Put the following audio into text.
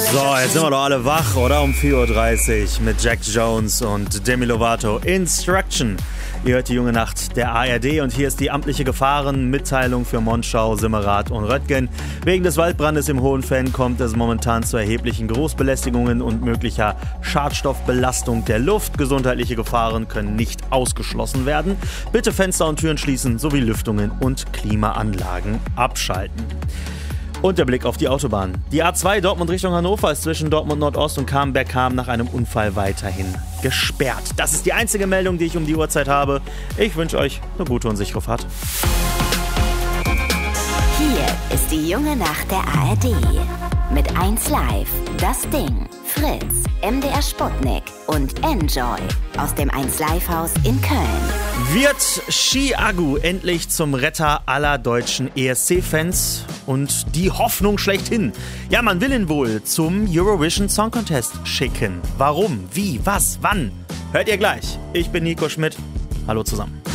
So, jetzt sind wir doch alle wach, oder? Um 4:30 Uhr mit Jack Jones und Demi Lovato. Instruction. Ihr hört die junge Nacht der ARD und hier ist die amtliche Gefahrenmitteilung für Monschau, Simmerath und Röttgen. Wegen des Waldbrandes im Hohenfenn kommt es momentan zu erheblichen Großbelästigungen und möglicher Schadstoffbelastung der Luft. Gesundheitliche Gefahren können nicht ausgeschlossen werden. Bitte Fenster und Türen schließen sowie Lüftungen und Klimaanlagen abschalten. Und der Blick auf die Autobahn. Die A2 Dortmund Richtung Hannover ist zwischen Dortmund Nordost und Camberg-Ham nach einem Unfall weiterhin gesperrt. Das ist die einzige Meldung, die ich um die Uhrzeit habe. Ich wünsche euch eine gute und sichere Fahrt. Hier ist die junge Nacht der ARD. Mit 1 Live, Das Ding, Fritz, MDR Sputnik und Enjoy aus dem 1 Live Haus in Köln. Wird Chiago endlich zum Retter aller deutschen ESC-Fans und die Hoffnung schlechthin? Ja, man will ihn wohl zum Eurovision Song Contest schicken. Warum? Wie? Was? Wann? Hört ihr gleich. Ich bin Nico Schmidt. Hallo zusammen.